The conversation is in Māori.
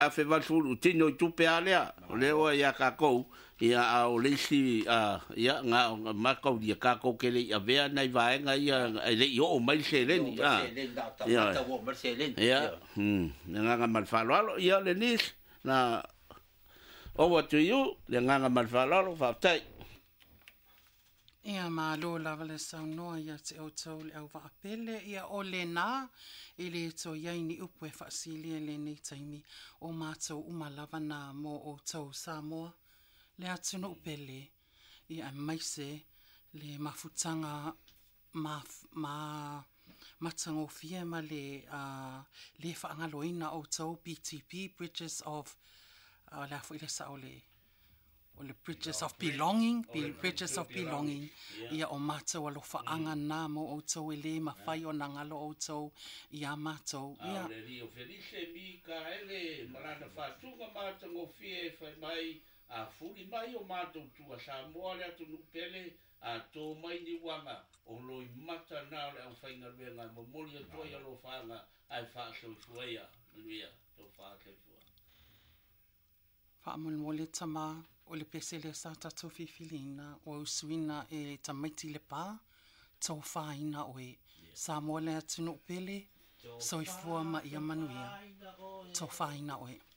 a fe va fu tino tu pe alea le o ya ka ko ia a o le si ia nga ma ko dia ka ko ke le ave na va nga ia le yo mai se le ni ia ia nga mal fa lo ia le nis na over to you le nga mal fa lo fa tai ia ma lo lava le saunoa ia te o tau le au wa apele ia o le nā i le to iai ni upu e whaasilia le nei taimi o mātou umalava nā mō o tau Samoa le atunu upele ia maise le mafutanga matangofia ma le whaangaloina o tau PTP Bridges of le afu ile sa o le Bridges of Belonging, Bridges of Belonging, ia o mātou alo whaanga nā mo o tau e le mawhai o nangalo o tau ia mātou. Ia le rio felice mi ka hele marana whātunga mātango fie whai mai a furi mai o mātou tua Samoa le atu nupele a tō mai ni wanga o loi mata nā le au whainga ruenga mo mori a toi alo whaanga ai whaasau fuaia luia tō whaake fua. Whaamolmole tama o le pesele sa tatou fifilina o usuina e tamaiti le pā tau whaina oe Samoa le atunu pele soifua ma ia manuia tau whaina oe.